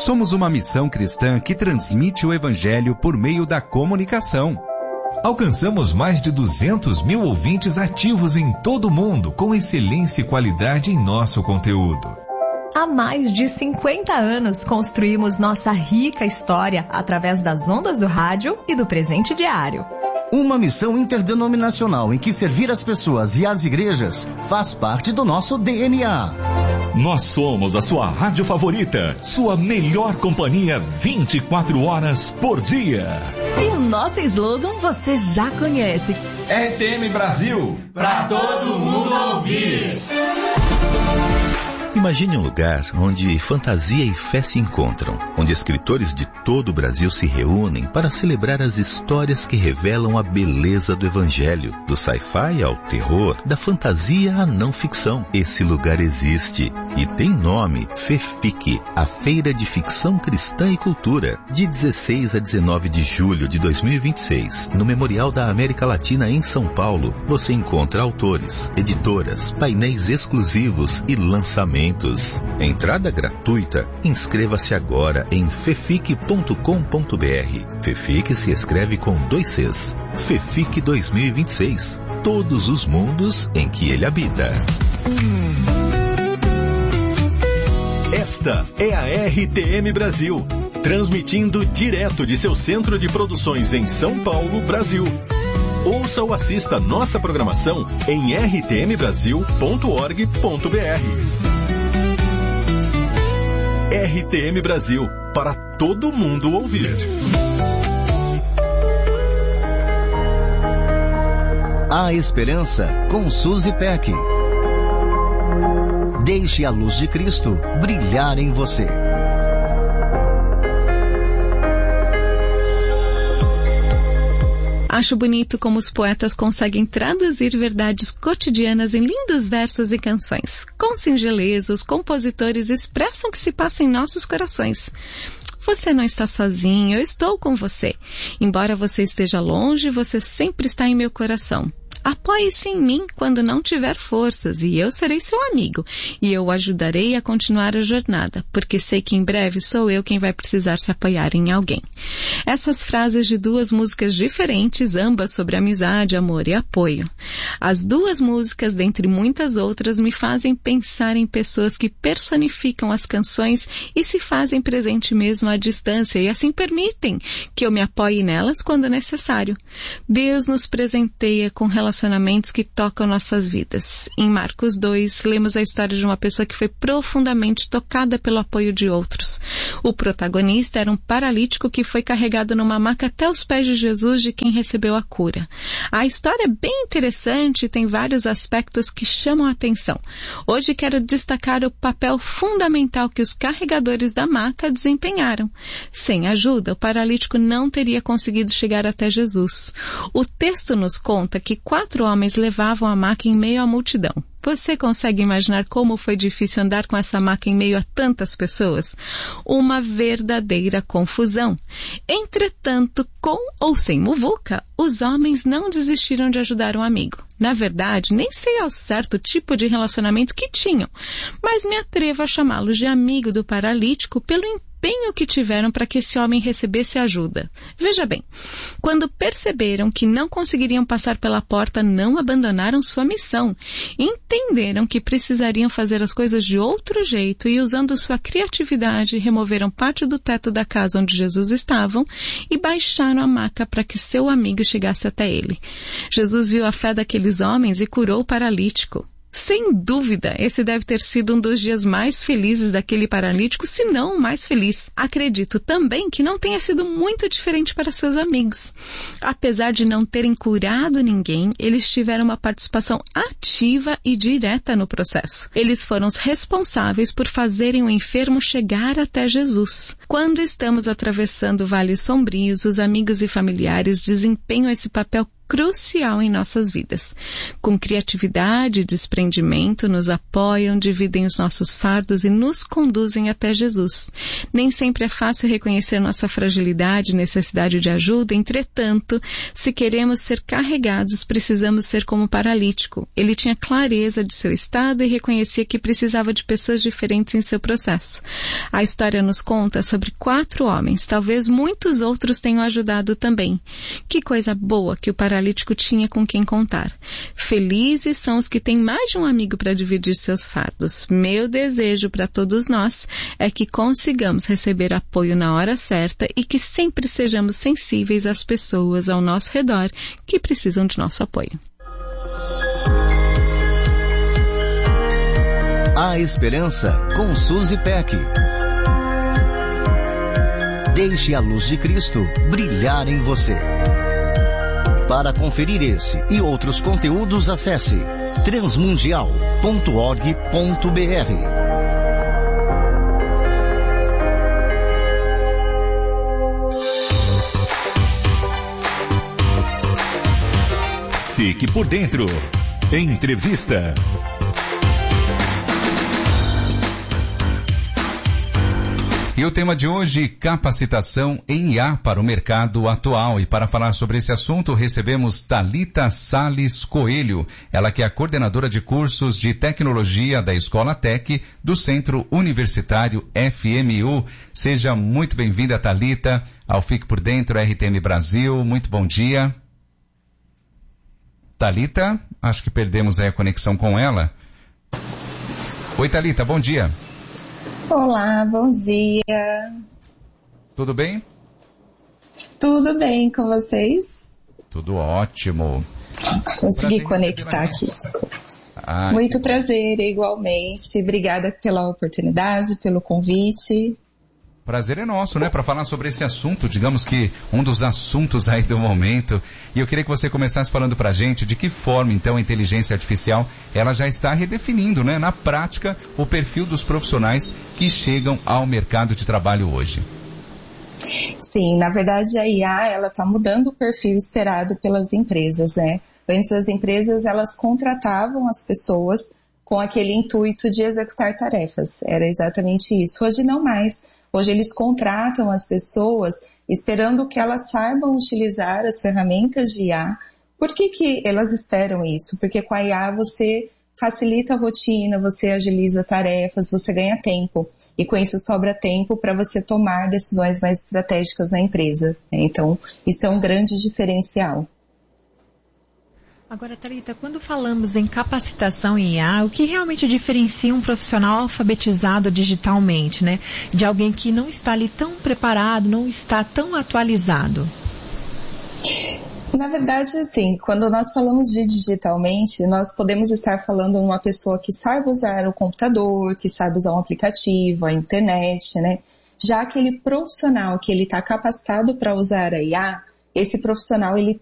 Somos uma missão cristã que transmite o Evangelho por meio da comunicação. Alcançamos mais de 200 mil ouvintes ativos em todo o mundo, com excelência e qualidade em nosso conteúdo. Há mais de 50 anos construímos nossa rica história através das ondas do rádio e do presente diário. Uma missão interdenominacional em que servir as pessoas e as igrejas faz parte do nosso DNA. Nós somos a sua rádio favorita, sua melhor companhia 24 horas por dia. E o nosso slogan você já conhece. RTM Brasil, pra todo mundo ouvir. Imagine um lugar onde fantasia e fé se encontram, onde escritores de todo o Brasil se reúnem para celebrar as histórias que revelam a beleza do Evangelho, do sci-fi ao terror, da fantasia à não ficção. Esse lugar existe e tem nome: FEFIC, a Feira de Ficção Cristã e Cultura, de 16 a 19 de julho de 2026, no Memorial da América Latina em São Paulo. Você encontra autores, editoras, painéis exclusivos e lançamentos. Entrada gratuita. Inscreva-se agora em fefic.com.br. FEFIC se escreve com 2 Cs. FEFIC 2026. Todos os mundos em que ele habita. Esta é a RTM Brasil, transmitindo direto de seu centro de produções em São Paulo, Brasil. Ouça ou assista nossa programação em rtmbrasil.org.br. RTM Brasil, para todo mundo ouvir. A Esperança, com Suzy Peck. Deixe a luz de Cristo brilhar em você. Acho bonito como os poetas conseguem traduzir verdades cotidianas em lindos versos e canções. Com singeleza, os compositores expressam o que se passa em nossos corações. Você não está sozinho, eu estou com você. Embora você esteja longe, você sempre está em meu coração. Apoie-se em mim quando não tiver forças, e eu serei seu amigo, e eu o ajudarei a continuar a jornada, porque sei que em breve sou eu quem vai precisar se apoiar em alguém. Essas frases de 2 músicas diferentes, ambas sobre amizade, amor e apoio. As 2 músicas, dentre muitas outras, me fazem pensar em pessoas que personificam as canções e se fazem presente mesmo à distância, e assim permitem que eu me apoie nelas quando necessário. Deus nos presenteia com relacionamentos que tocam nossas vidas. Em Marcos 2, lemos a história de uma pessoa que foi profundamente tocada pelo apoio de outros. O protagonista era um paralítico que foi carregado numa maca até os pés de Jesus, de quem recebeu a cura. A história é bem interessante e tem vários aspectos que chamam a atenção. Hoje quero destacar o papel fundamental que os carregadores da maca desempenharam. Sem ajuda, o paralítico não teria conseguido chegar até Jesus. O texto nos conta que 4 homens levavam a maca em meio à multidão. Você consegue imaginar como foi difícil andar com essa maca em meio a tantas pessoas? Uma verdadeira confusão. Entretanto, com ou sem muvuca, os homens não desistiram de ajudar um amigo. Na verdade, nem sei ao certo o tipo de relacionamento que tinham, mas me atrevo a chamá-los de amigo do paralítico pelo empenho que tiveram para que esse homem recebesse ajuda. Veja bem, quando perceberam que não conseguiriam passar pela porta, não abandonaram sua missão. Entenderam que precisariam fazer as coisas de outro jeito e, usando sua criatividade, removeram parte do teto da casa onde Jesus estava e baixaram a maca para que seu amigo chegasse até ele. Jesus viu a fé daqueles homens e curou o paralítico. Sem dúvida, esse deve ter sido um dos dias mais felizes daquele paralítico, se não o mais feliz. Acredito também que não tenha sido muito diferente para seus amigos. Apesar de não terem curado ninguém, eles tiveram uma participação ativa e direta no processo. Eles foram os responsáveis por fazerem o enfermo chegar até Jesus. Quando estamos atravessando vales sombrios, os amigos e familiares desempenham esse papel crucial em nossas vidas. Com criatividade e desprendimento, nos apoiam, dividem os nossos fardos e nos conduzem até Jesus. Nem sempre é fácil reconhecer nossa fragilidade e necessidade de ajuda, entretanto, se queremos ser carregados, precisamos ser como o paralítico. Ele tinha clareza de seu estado e reconhecia que precisava de pessoas diferentes em seu processo. A história nos conta sobre 4 homens, talvez muitos outros tenham ajudado também. Que coisa boa que o paralítico tinha com quem contar. Felizes são os que têm mais de um amigo para dividir seus fardos. Meu desejo para todos nós é que consigamos receber apoio na hora certa e que sempre sejamos sensíveis às pessoas ao nosso redor que precisam de nosso apoio. A Esperança com Suzy Peck. Deixe a luz de Cristo brilhar em você. Para conferir esse e outros conteúdos, acesse transmundial.org.br. Fique por dentro. Entrevista. E o tema de hoje, capacitação em IA para o mercado atual. E para falar sobre esse assunto, recebemos Thalita Salles Coelho, ela que é a coordenadora de cursos de tecnologia da Escola Tec do Centro Universitário FMU. Seja muito bem-vinda, Thalita, ao Fique por Dentro RTM Brasil. Muito bom dia. Thalita, acho que perdemos aí a conexão com ela. Oi, Thalita, bom dia. Olá, bom dia. Tudo bem? Tudo bem com vocês? Tudo ótimo. Consegui conectar aqui. Muito prazer, igualmente. Obrigada pela oportunidade, pelo convite. Prazer é nosso, né? Para falar sobre esse assunto, digamos que um dos assuntos aí do momento. E eu queria que você começasse falando pra gente de que forma, então, a inteligência artificial, ela já está redefinindo, né, na prática, o perfil dos profissionais que chegam ao mercado de trabalho hoje. Sim, na verdade a IA, ela está mudando o perfil esperado pelas empresas, né? Antes as empresas, elas contratavam as pessoas com aquele intuito de executar tarefas. Era exatamente isso. Hoje não mais. Hoje eles contratam as pessoas esperando que elas saibam utilizar as ferramentas de IA. Por que elas esperam isso? Porque com a IA você facilita a rotina, você agiliza tarefas, você ganha tempo. E com isso sobra tempo para você tomar decisões mais estratégicas na empresa. Então, isso é um grande diferencial. Agora, Thalita, quando falamos em capacitação em IA, o que realmente diferencia um profissional alfabetizado digitalmente, né? De alguém que não está ali tão preparado, não está tão atualizado? Na verdade, assim, quando nós falamos de digitalmente, nós podemos estar falando de uma pessoa que saiba usar o computador, que saiba usar um aplicativo, a internet, né? Já aquele profissional que ele está capacitado para usar a IA, esse profissional ele